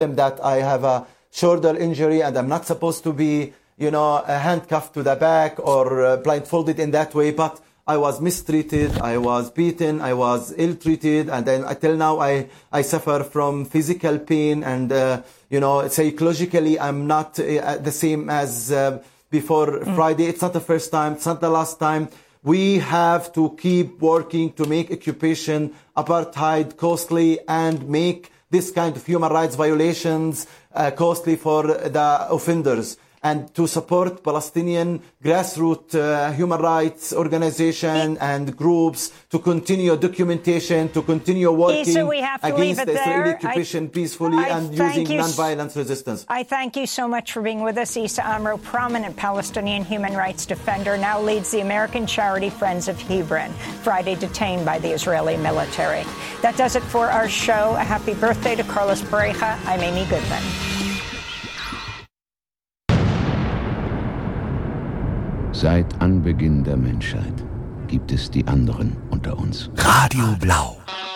that I have a shoulder injury and I'm not supposed to be, handcuffed to the back or blindfolded in that way, but I was mistreated, I was beaten, I was ill-treated, and then until now I suffer from physical pain and, psychologically I'm not the same as before Friday. It's not the first time, it's not the last time. We have to keep working to make occupation apartheid costly and make this kind of human rights violations costly for the offenders, and to support Palestinian grassroots human rights organization and groups to continue documentation, to continue working against the Israeli occupation peacefully and using nonviolent resistance. I thank you so much for being with us. Issa Amro, prominent Palestinian human rights defender, now leads the American charity Friends of Hebron, Friday detained by the Israeli military. That does it for our show. A happy birthday to Carlos Pareja. I'm Amy Goodman. Seit Anbeginn der Menschheit gibt es die anderen unter uns. Radio Blau.